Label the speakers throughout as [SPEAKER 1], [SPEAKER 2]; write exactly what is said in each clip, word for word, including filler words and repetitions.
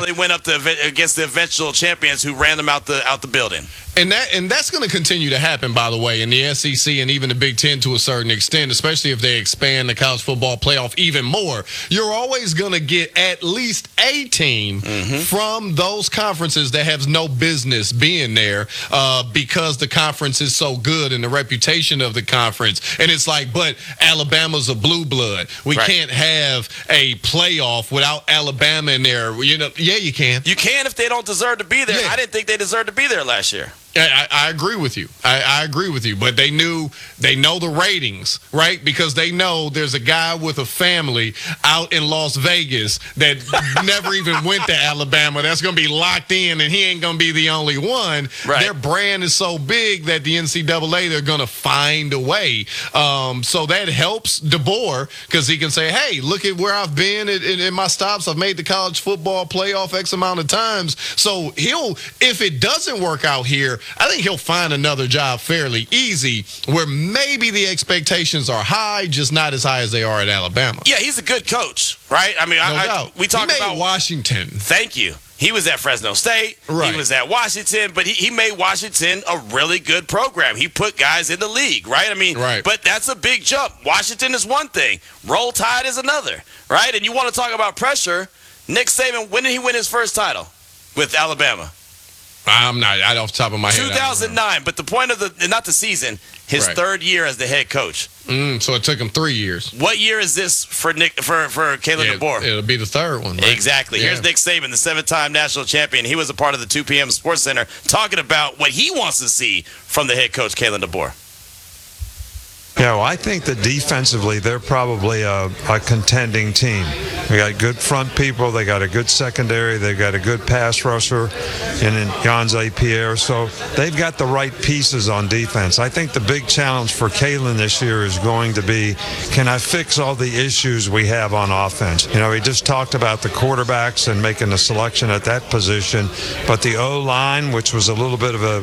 [SPEAKER 1] they went up to, against the eventual champions who ran them out the out the building.
[SPEAKER 2] And that and that's going to continue to happen, by the way, in the S E C and even the Big Ten to a certain extent, especially if they expand the college football playoff even more. You're always going to get at least a team mm-hmm. from those conferences that has no business being there uh, because the conference is so good and the reputation of the conference. And it's like, but Alabama's a blue blood. We right. can't have a playoff without Alabama in there. You know, yeah, you can.
[SPEAKER 1] You can if they don't deserve to be there. Yeah. I didn't think they deserved to be there last year.
[SPEAKER 2] I, I agree with you. I, I agree with you. But they knew, they know the ratings, right? Because they know there's a guy with a family out in Las Vegas that never even went to Alabama. That's going to be locked in, and he ain't going to be the only one. Right. Their brand is so big that the N C double A, they're going to find a way. Um, so that helps DeBoer because he can say, hey, look at where I've been in, in, in my stops. I've made the college football playoff X amount of times. So he'll, if it doesn't work out here, I think he'll find another job fairly easy where maybe the expectations are high, just not as high as they are at Alabama.
[SPEAKER 1] Yeah, he's a good coach, right? I mean,
[SPEAKER 2] no
[SPEAKER 1] I,
[SPEAKER 2] doubt.
[SPEAKER 1] I, we talked
[SPEAKER 2] he made
[SPEAKER 1] about
[SPEAKER 2] Washington.
[SPEAKER 1] Thank you. He was at Fresno State. Right. He was at Washington, but he, he made Washington a really good program. He put guys in the league, right? I mean, right. But that's a big jump. Washington is one thing. Roll Tide is another, right? And you want to talk about pressure. Nick Saban, when did he win his first title with Alabama?
[SPEAKER 2] I'm not, I off the top of my head.
[SPEAKER 1] two thousand nine, but the point of the, not the season, his right. third year as the head coach.
[SPEAKER 2] Mm, so it took him three years.
[SPEAKER 1] What year is this for Nick, for, for Kalen
[SPEAKER 2] yeah,
[SPEAKER 1] DeBoer?
[SPEAKER 2] It'll be the third one. Right?
[SPEAKER 1] Exactly. Yeah. Here's Nick Saban, the seven-time national champion. He was a part of the two p.m. Sports Center talking about what he wants to see from the head coach, Kalen DeBoer.
[SPEAKER 3] Yeah, well, I think that defensively they're probably a, a contending team. They got good front people. They got a good secondary. They got a good pass rusher in Gonzalez Pierre. So they've got the right pieces on defense. I think the big challenge for Kalen this year is going to be, can I fix all the issues we have on offense? You know, he just talked about the quarterbacks and making a selection at that position, but the O-line, which was a little bit of a,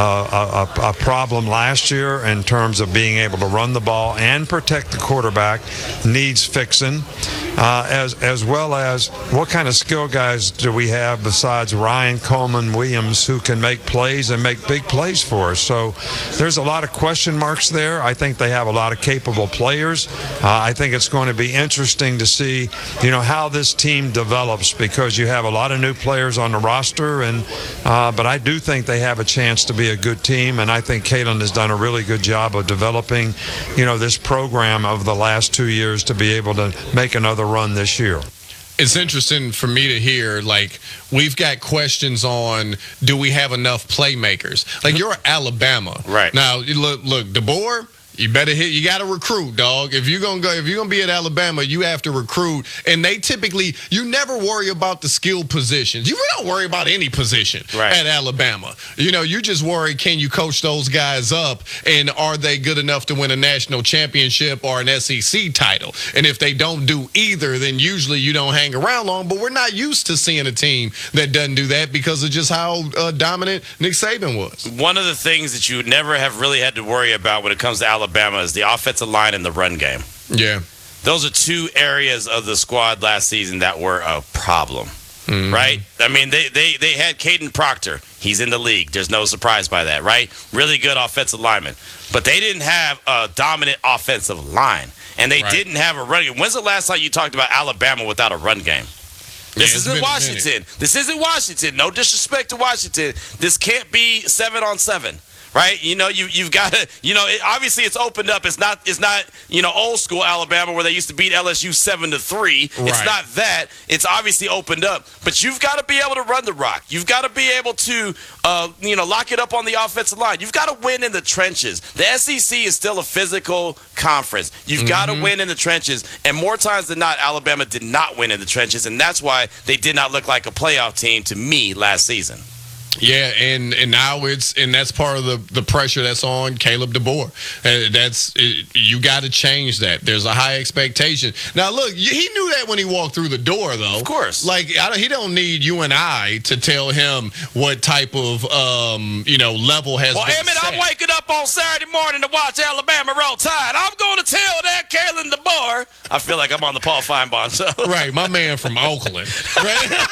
[SPEAKER 3] a, a, a problem last year in terms of being able to run run the ball and protect the quarterback, needs fixing, uh, as as well as what kind of skill guys do we have besides Ryan Coleman Williams who can make plays and make big plays for us. So there's a lot of question marks there. I think they have a lot of capable players. Uh, I think it's going to be interesting to see, you know, how this team develops because you have a lot of new players on the roster, and uh, but I do think they have a chance to be a good team, and I think Kalen has done a really good job of developing, you know, this program over the last two years to be able to make another run this year.
[SPEAKER 2] It's interesting for me to hear, like, we've got questions on, do we have enough playmakers? Like, you're Alabama.
[SPEAKER 1] Right.
[SPEAKER 2] Now, look, look, DeBoer, you better hit, you got to recruit, dog. If you're going to go, if you're going to be at Alabama, you have to recruit. And they typically, you never worry about the skill positions. You don't worry about any position right. at Alabama. You know, you just worry, can you coach those guys up? And are they good enough to win a national championship or an S E C title? And if they don't do either, then usually you don't hang around long. But we're not used to seeing a team that doesn't do that because of just how uh, dominant Nick Saban was.
[SPEAKER 1] One of the things that you never have really had to worry about when it comes to Alabama Alabama is the offensive line and the run game.
[SPEAKER 2] Yeah.
[SPEAKER 1] Those are two areas of the squad last season that were a problem, mm-hmm. right? I mean, they, they, they had Caden Proctor. He's in the league. There's no surprise by that, right? Really good offensive lineman. But they didn't have a dominant offensive line, and they right. didn't have a run game. When's the last time you talked about Alabama without a run game? This yeah, isn't Washington. This isn't Washington. No disrespect to Washington. This can't be seven on seven. Right, you know, you you've got to, you know, it, obviously it's opened up. It's not, it's not, you know, old school Alabama where they used to beat L S U seven to three. Right. It's not that. It's obviously opened up. But you've got to be able to run the rock. You've got to be able to, uh, you know, lock it up on the offensive line. You've got to win in the trenches. The S E C is still a physical conference. You've mm-hmm. got to win in the trenches. And more times than not, Alabama did not win in the trenches, and that's why they did not look like a playoff team to me last season.
[SPEAKER 2] Yeah, and, and now it's and that's part of the, the pressure that's on Caleb DeBoer. Uh, that's it, you got to change that. There's a high expectation. Now, look, he knew that when he walked through the door, though.
[SPEAKER 1] Of course.
[SPEAKER 2] Like I don't, he don't need you and I to tell him what type of um, you know level has.
[SPEAKER 1] Well,
[SPEAKER 2] been
[SPEAKER 1] Emmett,
[SPEAKER 2] set.
[SPEAKER 1] I'm waking up on Saturday morning to watch Alabama Roll Tide. I'm going to tell that Kalen DeBoer. I feel like I'm on the Paul Feinbaum show.
[SPEAKER 2] Right, my man from Oakland. Right.